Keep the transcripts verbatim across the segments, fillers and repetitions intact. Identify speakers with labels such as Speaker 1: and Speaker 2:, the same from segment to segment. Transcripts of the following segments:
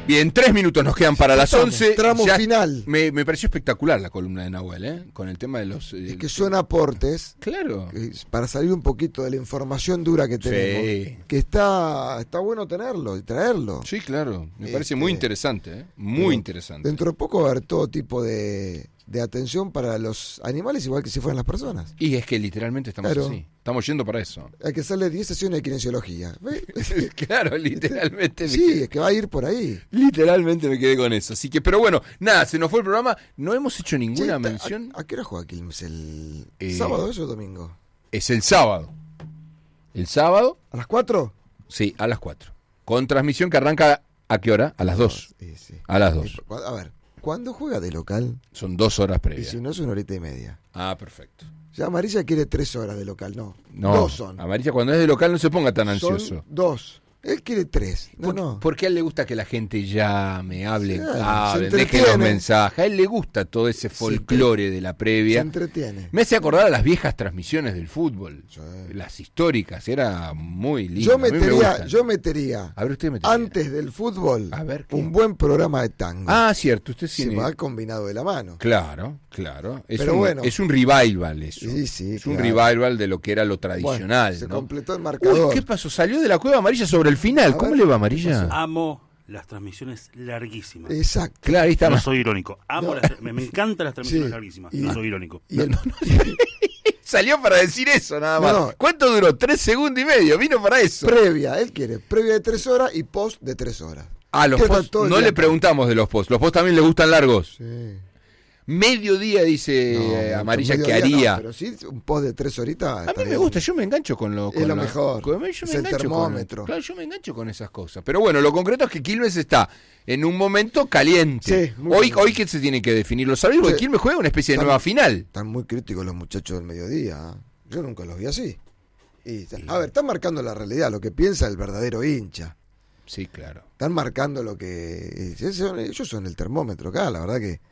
Speaker 1: Bien, tres minutos nos quedan para las
Speaker 2: Estamos,
Speaker 1: once.
Speaker 2: tramo
Speaker 1: Ya
Speaker 2: final.
Speaker 1: Me, me pareció espectacular la columna de Nahuel, ¿eh? Con el tema de los... Eh,
Speaker 2: Es que son aportes.
Speaker 1: Claro.
Speaker 2: eh, Para salir un poquito de la información dura que tenemos.
Speaker 1: Sí.
Speaker 2: Que está, está bueno tenerlo y traerlo.
Speaker 1: Sí, claro. Me
Speaker 2: Este,
Speaker 1: parece muy interesante, ¿eh? Muy
Speaker 2: Pero
Speaker 1: interesante.
Speaker 2: Dentro de poco va a haber todo tipo de, de atención para los animales, igual que si fueran las personas.
Speaker 1: Y es que literalmente estamos
Speaker 2: Claro.
Speaker 1: así. Estamos yendo para eso.
Speaker 2: Hay que hacerle diez sesiones de kinesiología. ¿Ve?
Speaker 1: Claro, literalmente.
Speaker 2: Sí, es que va a ir por ahí.
Speaker 1: Literalmente me quedé con eso. Así que, pero bueno, nada, se nos fue el programa. No hemos hecho ninguna
Speaker 2: Che,
Speaker 1: mención.
Speaker 2: ¿A, a qué hora juega Quilmes? ¿El
Speaker 1: Eh,
Speaker 2: sábado eso o domingo?
Speaker 1: Es el sábado. El sábado,
Speaker 2: ¿A las cuatro?
Speaker 1: sí, a las cuatro. Con transmisión que arranca, ¿a qué hora? A las dos.
Speaker 2: Sí, sí.
Speaker 1: A las dos.
Speaker 2: A ver, ¿cuándo juega de local?
Speaker 1: Son dos horas
Speaker 2: Y
Speaker 1: previas.
Speaker 2: si no es una horita y media.
Speaker 1: Ah, perfecto.
Speaker 2: Ya Amarilla quiere tres horas de local, no.
Speaker 1: No,
Speaker 2: Dos son.
Speaker 1: Amarilla cuando es de local no se ponga tan
Speaker 2: Son
Speaker 1: ansioso.
Speaker 2: dos. Él quiere tres. No,
Speaker 1: ¿Por,
Speaker 2: no.
Speaker 1: porque a él le gusta que la gente llame, hable,
Speaker 2: Sí,
Speaker 1: hable,
Speaker 2: se
Speaker 1: deje los
Speaker 2: entretiene.
Speaker 1: mensajes. A él le gusta todo ese folclore de la
Speaker 2: Se
Speaker 1: previa.
Speaker 2: entretiene.
Speaker 1: Me hace acordar a las viejas transmisiones del fútbol,
Speaker 2: Sí.
Speaker 1: las históricas, era muy lindo.
Speaker 2: Yo
Speaker 1: A mí me
Speaker 2: metería,
Speaker 1: gustan.
Speaker 2: yo metería,
Speaker 1: A ver, usted metería.
Speaker 2: antes del fútbol,
Speaker 1: A ver, ¿qué?
Speaker 2: un buen programa de tango.
Speaker 1: Ah, cierto, usted
Speaker 2: Se
Speaker 1: tiene...
Speaker 2: va combinado de la mano.
Speaker 1: Claro, claro. Es,
Speaker 2: Pero
Speaker 1: un,
Speaker 2: bueno.
Speaker 1: es un revival eso.
Speaker 2: Sí, sí,
Speaker 1: es un
Speaker 2: claro.
Speaker 1: revival de lo que era lo tradicional.
Speaker 2: Bueno, se
Speaker 1: ¿no?
Speaker 2: completó el
Speaker 1: Uy,
Speaker 2: marcador.
Speaker 1: ¿qué pasó? Salió de la cueva amarilla sobre el final.
Speaker 2: A
Speaker 1: ¿Cómo
Speaker 2: ver,
Speaker 1: le va,
Speaker 2: ¿qué
Speaker 1: amarilla?
Speaker 3: Amo las transmisiones larguísimas.
Speaker 2: Exacto.
Speaker 1: Claro, ahí está.
Speaker 3: No
Speaker 1: más-
Speaker 3: soy irónico. Amo
Speaker 2: No.
Speaker 3: las, me, me encantan las transmisiones
Speaker 2: Sí.
Speaker 3: larguísimas.
Speaker 2: Y-
Speaker 3: No soy irónico.
Speaker 2: Y-
Speaker 1: No, no, no. Salió para decir eso nada más.
Speaker 2: No.
Speaker 1: ¿Cuánto duró? Tres segundos y medio. Vino para eso.
Speaker 2: Previa, él quiere previa de tres horas y post de tres horas.
Speaker 1: Ah, los
Speaker 2: ¿Qué tal
Speaker 1: posts.
Speaker 2: todo el
Speaker 1: No
Speaker 2: día?
Speaker 1: le preguntamos de los posts. Los posts también le gustan largos.
Speaker 2: Sí.
Speaker 1: Mediodía, dice
Speaker 2: No,
Speaker 1: eh,
Speaker 2: mucho,
Speaker 1: Amarilla, que
Speaker 2: mediodía
Speaker 1: haría.
Speaker 2: no, pero sí, un post de tres horitas.
Speaker 1: A mí
Speaker 2: estaría
Speaker 1: me gusta,
Speaker 2: bien.
Speaker 1: yo me engancho con lo,
Speaker 2: Es
Speaker 1: con
Speaker 2: lo
Speaker 1: la-
Speaker 2: mejor.
Speaker 1: con- yo
Speaker 2: Es
Speaker 1: me
Speaker 2: el
Speaker 1: engancho
Speaker 2: termómetro.
Speaker 1: Con, claro, yo me engancho con esas cosas. Pero bueno, lo concreto es que Quilmes está en un momento caliente.
Speaker 2: Sí, muy
Speaker 1: hoy,
Speaker 2: caliente.
Speaker 1: hoy que se tiene que definir los árbitros, porque
Speaker 2: Sí.
Speaker 1: Quilmes juega una especie de
Speaker 2: Están-
Speaker 1: nueva final.
Speaker 2: Están muy críticos los muchachos del mediodía. ¿eh? Yo nunca los vi así. Y, a ver, están marcando la realidad, lo que piensa el verdadero hincha.
Speaker 1: Sí, claro.
Speaker 2: Están marcando lo que... Ellos son el termómetro acá, la verdad que...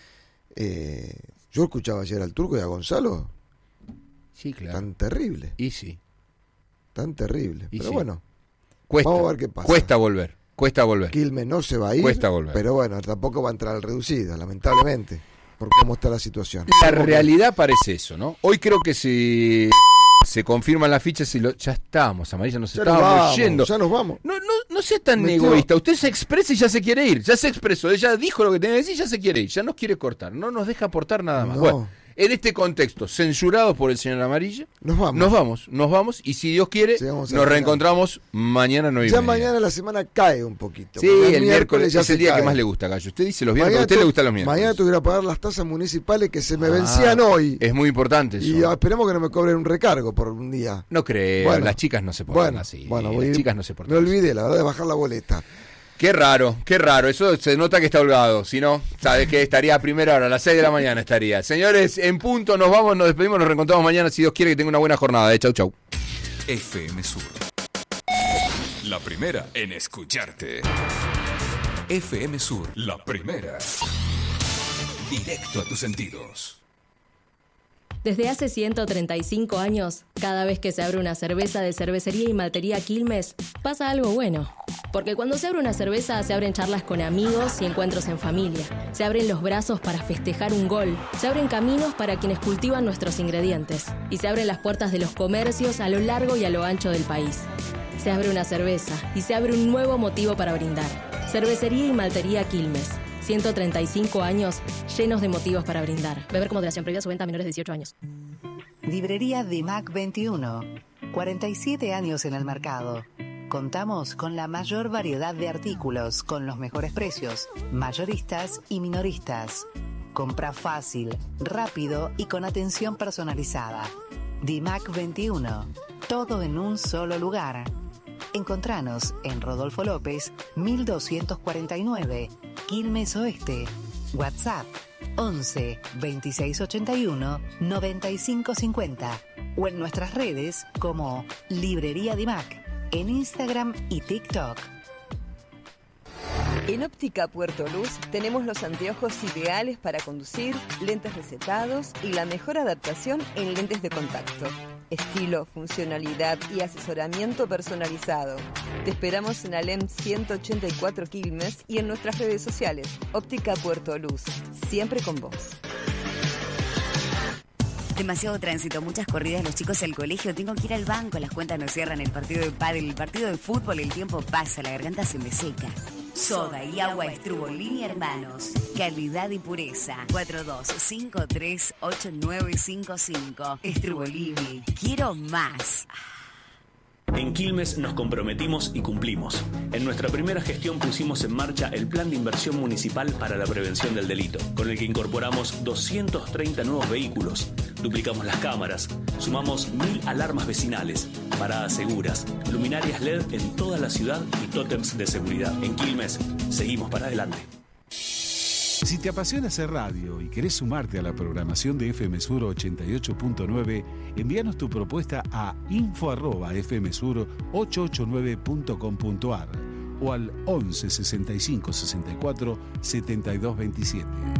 Speaker 2: eh, yo escuchaba ayer al Turco y a Gonzalo,
Speaker 1: Sí, claro.
Speaker 2: tan terrible,
Speaker 1: Y sí.
Speaker 2: tan terrible.
Speaker 1: Y
Speaker 2: Pero
Speaker 1: sí.
Speaker 2: bueno,
Speaker 1: Cuesta.
Speaker 2: Vamos a ver qué pasa.
Speaker 1: Cuesta volver. Cuesta volver.
Speaker 2: Quilmes no se va a ir,
Speaker 1: Cuesta volver.
Speaker 2: pero bueno, tampoco va a entrar al reducido, lamentablemente, por cómo está la situación.
Speaker 1: La realidad parece eso, ¿no? Hoy creo que si se confirman las fichas y lo, ya estamos, Amarilla, nos
Speaker 2: Ya nos
Speaker 1: estábamos
Speaker 2: vamos,
Speaker 1: yendo.
Speaker 2: ya nos vamos.
Speaker 1: No, no, no sea tan
Speaker 2: Metió-
Speaker 1: egoísta. Usted se expresa y ya se quiere ir. Ya se expresó. Ella dijo lo que tenía que decir y ya se quiere ir. Ya nos quiere cortar. No nos deja aportar nada más.
Speaker 2: No.
Speaker 1: Bueno, en este contexto, censurados por el señor Amarilla,
Speaker 2: Nos vamos.
Speaker 1: nos vamos, nos vamos. Y si Dios quiere,
Speaker 2: Sí, vamos al
Speaker 1: nos
Speaker 2: final.
Speaker 1: reencontramos mañana nueve y
Speaker 2: Ya
Speaker 1: media.
Speaker 2: mañana la semana cae un poquito.
Speaker 1: Sí,
Speaker 2: porque
Speaker 1: el miércoles
Speaker 2: ya
Speaker 1: es el
Speaker 2: se
Speaker 1: día que
Speaker 2: cae.
Speaker 1: más le gusta, Gallo. Usted dice los viernes,
Speaker 2: Mañana
Speaker 1: a usted le
Speaker 2: tu-
Speaker 1: gustan los miércoles.
Speaker 2: Mañana tuviera que pagar las tasas municipales que se me
Speaker 1: Ah,
Speaker 2: vencían hoy.
Speaker 1: Es muy importante eso.
Speaker 2: Y ah, esperemos que no me cobren un recargo por un día.
Speaker 1: No creo,
Speaker 2: Bueno.
Speaker 1: las chicas no se portan
Speaker 2: Bueno,
Speaker 1: así.
Speaker 2: bueno, voy a
Speaker 1: las
Speaker 2: ir-
Speaker 1: chicas no se portan
Speaker 2: Me
Speaker 1: así.
Speaker 2: olvidé, la verdad, de bajar la boleta.
Speaker 1: Qué raro, qué raro. Eso se nota que está holgado. Si no, sabes que estaría a primera hora, a las seis de la mañana estaría. Señores, en punto nos vamos, nos despedimos, nos reencontramos mañana. Si Dios quiere, que tenga una buena jornada. Eh, chau, chau.
Speaker 4: F M Sur. La primera en escucharte. F M Sur, la primera. Directo a tus sentidos.
Speaker 5: Desde hace ciento treinta y cinco años, cada vez que se abre una cerveza de Cervecería y Maltería Quilmes, pasa algo bueno. Porque cuando se abre una cerveza, se abren charlas con amigos y encuentros en familia. Se abren los brazos para festejar un gol. Se abren caminos para quienes cultivan nuestros ingredientes. Y se abren las puertas de los comercios a lo largo y a lo ancho del país. Se abre una cerveza y se abre un nuevo motivo para brindar. Cervecería y Maltería Quilmes. ciento treinta y cinco años llenos de motivos para brindar. Beber con moderación, prohibida su venta a menores de dieciocho años.
Speaker 6: Librería Dimac veintiuno. cuarenta y siete años en el mercado. Contamos con la mayor variedad de artículos, con los mejores precios, mayoristas y minoristas. Compra fácil, rápido y con atención personalizada. Dimac veintiuno. Todo en un solo lugar. Encontranos en Rodolfo López, mil doscientos cuarenta y nueve, Quilmes Oeste. WhatsApp once veintiséis ochenta y uno noventa y cinco cincuenta o en nuestras redes como Librería Dimac en Instagram y TikTok.
Speaker 7: En Óptica Puerto Luz tenemos los anteojos ideales para conducir, lentes recetados y la mejor adaptación en lentes de contacto. Estilo, funcionalidad y asesoramiento personalizado. Te esperamos en Alem ciento ochenta y cuatro Quilmes y en nuestras redes sociales. Óptica Puerto Luz, siempre con vos.
Speaker 8: Demasiado tránsito, muchas corridas, los chicos al colegio, tengo que ir al banco, las cuentas no cierran, el partido de pádel, el partido de fútbol, el tiempo pasa, la garganta se me seca. Soda y agua Estrubolini Hermanos. Calidad y pureza. cuatro dos cinco tres ocho nueve cinco cinco. Estrubolini. Quiero más.
Speaker 9: En Quilmes nos comprometimos y cumplimos. En nuestra primera gestión pusimos en marcha el Plan de Inversión Municipal para la Prevención del Delito, con el que incorporamos doscientos treinta nuevos vehículos, duplicamos las cámaras, sumamos mil alarmas vecinales, paradas seguras, luminarias L E D en toda la ciudad y tótems de seguridad. En Quilmes, seguimos para adelante.
Speaker 10: Si te apasiona hacer radio y querés sumarte a la programación de F M Sur ochenta y ocho punto nueve, envíanos tu propuesta a info arroba f m sur ochocientos ochenta y nueve punto com punto a r o al once sesenta y cinco sesenta y cuatro setenta y dos veintisiete.